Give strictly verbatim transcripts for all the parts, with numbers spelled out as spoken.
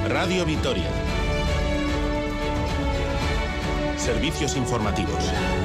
Radio Vitoria. Servicios informativos.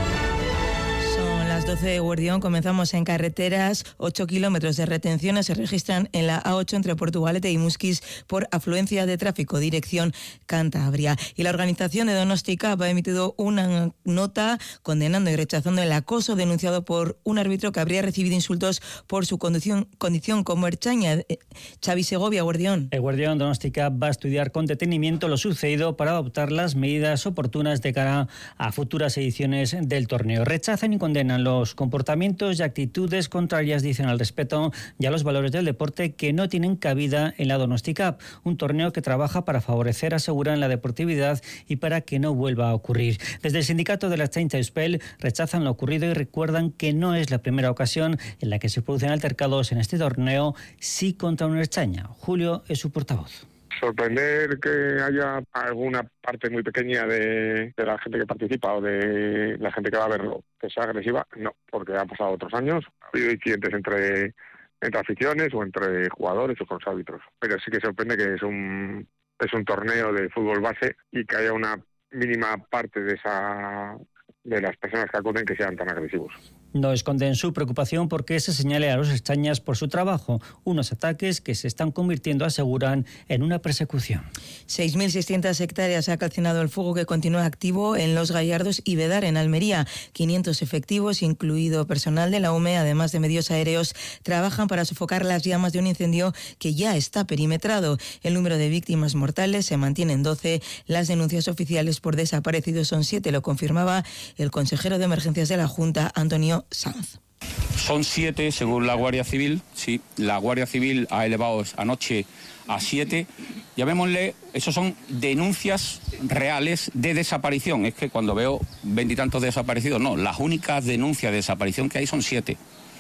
Las doce de Guardión, comenzamos en carreteras. ocho kilómetros de retenciones se registran en la A ocho entre Portugalete y Musquis por afluencia de tráfico, dirección Cantabria. Y la organización de Donosti Cup ha emitido una nota condenando y rechazando el acoso denunciado por un árbitro que habría recibido insultos por su condición, condición como ertzaina. Xavi Segovia, Guardión. El Guardión Donosti Cup va a estudiar con detenimiento lo sucedido para adoptar las medidas oportunas de cara a futuras ediciones del torneo. Rechazan y condenan los comportamientos y actitudes contrarias, dicen, al respeto y a los valores del deporte que no tienen cabida en la Donosti Cup, un torneo que trabaja para favorecer, aseguran, la deportividad y para que no vuelva a ocurrir. Desde el sindicato de la Ertzaintza Euspel rechazan lo ocurrido y recuerdan que no es la primera ocasión en la que se producen altercados en este torneo, sí contra una ertzaina. Julio es su portavoz. Sorprender que haya alguna parte muy pequeña de, de la gente que participa o de la gente que va a verlo que sea agresiva, no, porque han pasado otros años, ha habido incidentes entre, entre aficiones o entre jugadores o con los árbitros, pero sí que sorprende que es un, es un torneo de fútbol base y que haya una mínima parte de esa de las personas que acuden que sean tan agresivos. No esconden su preocupación porque se señale a los ertzainas por su trabajo, unos ataques que se están convirtiendo, aseguran, en una persecución. seis mil seiscientas hectáreas ha calcinado el fuego que continúa activo en Los Gallardos y Vedar, en Almería. quinientos efectivos, incluido personal de la U M E, además de medios aéreos, trabajan para sofocar las llamas de un incendio que ya está perimetrado. El número de víctimas mortales se mantiene en doce. Las denuncias oficiales por desaparecidos son siete, lo confirmaba el consejero de emergencias de la Junta, Antonio Sanz. Son siete según la Guardia Civil, sí, la Guardia Civil ha elevado anoche a siete. Llamémosle, esos son denuncias reales de desaparición. Es que cuando veo veintitantos desaparecidos, no, las únicas denuncias de desaparición que hay son siete,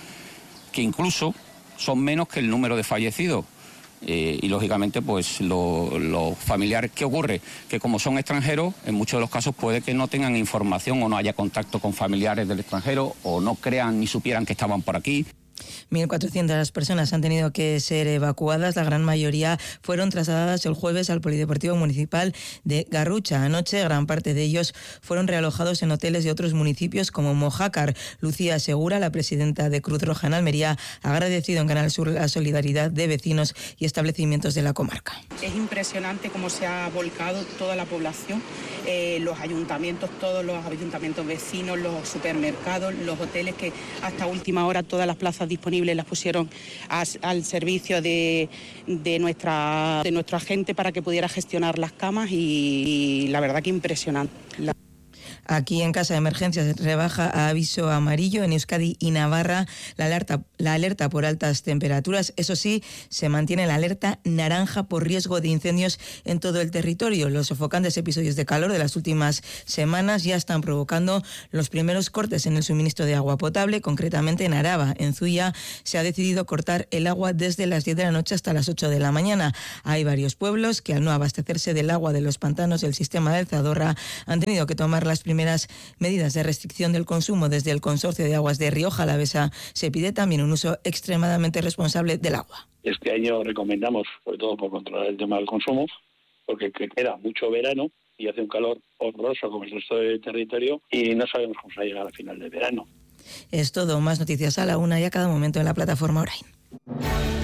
que incluso son menos que el número de fallecidos. Eh, y lógicamente pues los lo familiares, ¿qué ocurre? Que como son extranjeros, en muchos de los casos puede que no tengan información o no haya contacto con familiares del extranjero o no crean ni supieran que estaban por aquí. mil cuatrocientas personas han tenido que ser evacuadas. La gran mayoría fueron trasladadas el jueves al Polideportivo Municipal de Garrucha. Anoche, gran parte de ellos fueron realojados en hoteles de otros municipios como Mojácar. Lucía Segura, la presidenta de Cruz Roja en Almería, ha agradecido en Canal Sur la solidaridad de vecinos y establecimientos de la comarca. Es impresionante cómo se ha volcado toda la población, eh, los ayuntamientos, todos los ayuntamientos vecinos, los supermercados, los hoteles, que hasta última hora todas las plazas disponibles las pusieron a, al servicio de, de, nuestra, de nuestra gente para que pudiera gestionar las camas y, y la verdad que impresionante. La... Aquí en Casa de Emergencias rebaja a aviso amarillo en Euskadi y Navarra la alerta, la alerta por altas temperaturas. Eso sí, se mantiene la alerta naranja por riesgo de incendios en todo el territorio. Los sofocantes episodios de calor de las últimas semanas ya están provocando los primeros cortes en el suministro de agua potable. Concretamente en Araba, en Zuia, se ha decidido cortar el agua desde las diez de la noche hasta las ocho de la mañana. Hay varios pueblos que, al no abastecerse del agua de los pantanos del sistema del Zadorra, han tenido que tomar las primeras primeras medidas de restricción del consumo. Desde el Consorcio de Aguas de Rioja Alavesa se pide también un uso extremadamente responsable del agua. Este año recomendamos, sobre todo por controlar el tema del consumo, porque queda mucho verano y hace un calor horroroso como el resto del territorio y no sabemos cómo se va a llegar al final del verano. Es todo. Más noticias a la una y a cada momento en la plataforma Orain.